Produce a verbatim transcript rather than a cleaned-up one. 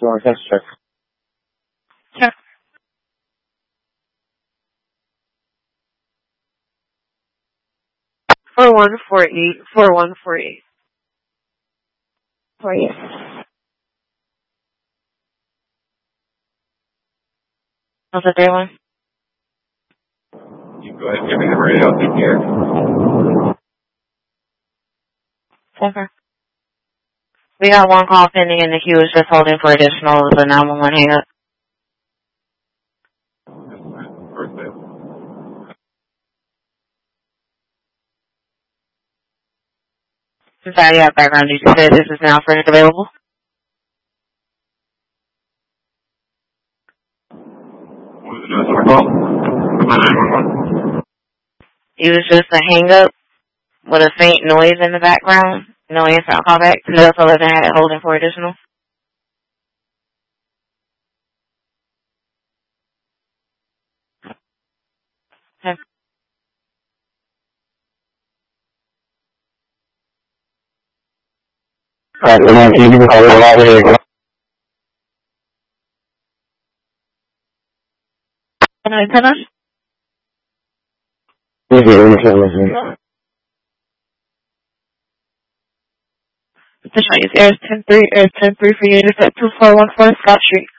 want to check? Sure. Four one four eight four one four eight. For you. How's the day one? You go ahead and give me the radio. Take care. Okay. We got one call pending and the queue is just holding for additional of the nine one one hang up. I'm sorry, yeah, background. You said this is now first available? What was the news on the call? It was just a hang up with a faint noise in the background. No answer on callback. No, so they had it holding for additional. Okay. Alright, we're going to keep you calling out here. Can I turn on? Yes, yes, The Chinese Air is ten three, Air ten three for you. It's at two four one four Scott Street.